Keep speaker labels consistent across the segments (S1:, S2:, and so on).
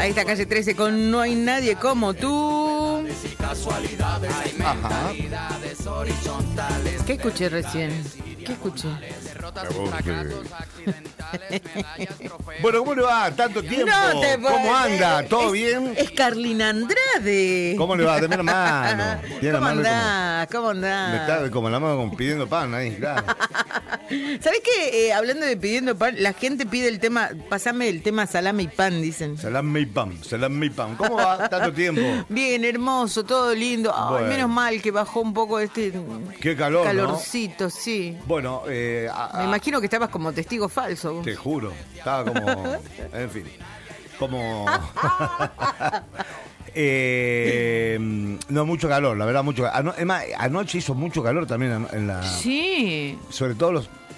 S1: Ahí está Calle 13 con No hay nadie como tú.
S2: Ajá.
S1: ¿Qué escuché recién? ¿Qué escuché?
S2: Bueno, ¿cómo le va? ¿Tanto tiempo?
S1: No te puedo
S2: ¿Cómo anda?
S1: creer.
S2: ¿Todo bien?
S1: Es Carlina Andrade.
S2: ¿Cómo le va? Deme la mano. Tiene la
S1: ¿Cómo
S2: mano
S1: andás? ¿Cómo
S2: Me
S1: andás?
S2: está como la mano como pidiendo pan ahí, claro.
S1: ¿Sabés qué? Hablando de pidiendo pan, la gente pide el tema, pasame el tema salame y pan, dicen.
S2: Salame y pan, salame y pan. ¿Cómo va? ¿Tanto tiempo?
S1: Bien, hermoso, todo lindo. Ay,
S2: Bueno.
S1: menos mal que bajó un poco este
S2: Qué calor,
S1: calorcito, sí.
S2: ¿no? Bueno,
S1: Me imagino que estabas como testigo falso. Vos.
S2: te juro, estaba como, en fin, como... no, mucho calor, la verdad, mucho calor. Es más, anoche hizo mucho calor también en la...
S1: Sí.
S2: Sobre todo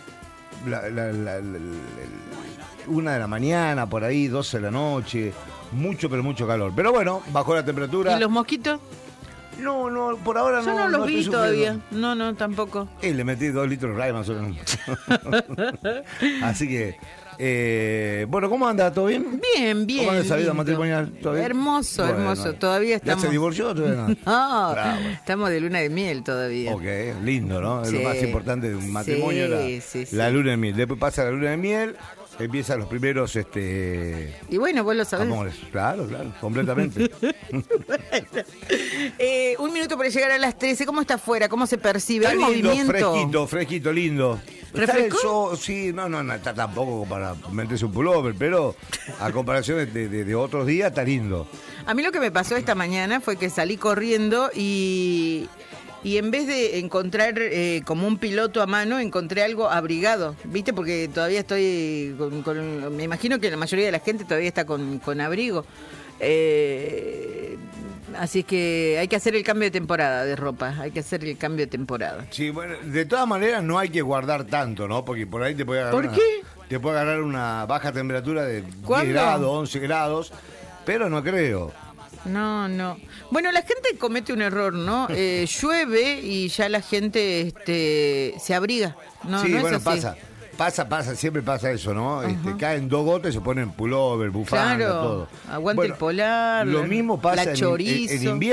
S2: una de la mañana, por ahí, 12 de la noche. Mucho, pero mucho calor. Pero bueno, bajó la temperatura.
S1: ¿Y los mosquitos?
S2: No, por ahora
S1: Yo
S2: no.
S1: no los
S2: estoy
S1: vi
S2: sufriendo.
S1: todavía. No, tampoco.
S2: Le metí 2 litros de ray más o menos. Así que, bueno, ¿cómo anda? ¿Todo bien?
S1: Bien.
S2: ¿Cómo anda esa vida
S1: lindo.
S2: matrimonial? ¿Todo bien?
S1: Hermoso,
S2: Bueno,
S1: hermoso. Todavía estamos...
S2: ¿Ya se divorció o todavía no?
S1: No,
S2: Bravo.
S1: estamos de luna de miel todavía.
S2: Ok, lindo, ¿no? Es
S1: Sí.
S2: lo más importante de un matrimonio,
S1: Sí.
S2: la luna de miel. Después pasa la luna de miel, empiezan los primeros
S1: Y bueno, vos lo sabés.
S2: amores. Claro, completamente.
S1: Un minuto para llegar a las 13. ¿Cómo está afuera? ¿Cómo se percibe?
S2: Está
S1: ¿Hay
S2: lindo,
S1: movimiento?
S2: fresquito, lindo.
S1: ¿Refrescó?
S2: Está el sol, sí, no está tampoco para meterse un pullover, pero a comparación de otros días está lindo.
S1: A mí lo que me pasó esta mañana fue que salí corriendo y en vez de encontrar como un piloto a mano, encontré algo abrigado, ¿viste? Porque todavía estoy me imagino que la mayoría de la gente todavía está con abrigo. Así que hay que hacer el cambio de temporada de ropa, hay que hacer el cambio de temporada.
S2: Sí, bueno, de todas maneras no hay que guardar tanto, ¿no? Porque por ahí te puede agarrar,
S1: ¿Por qué?
S2: Te puede agarrar una baja temperatura de 10
S1: ¿Cuándo?
S2: grados, 11 grados, pero no creo.
S1: No. Bueno, la gente comete un error, ¿no? Llueve y ya la gente se abriga. No,
S2: Sí,
S1: no es
S2: bueno,
S1: así.
S2: pasa, siempre pasa eso, ¿no? Caen 2 gotas y se ponen pullover, bufanda,
S1: Claro,
S2: todo.
S1: aguante
S2: Bueno,
S1: el polar,
S2: lo mismo pasa
S1: la
S2: en
S1: chorizo.
S2: invierno.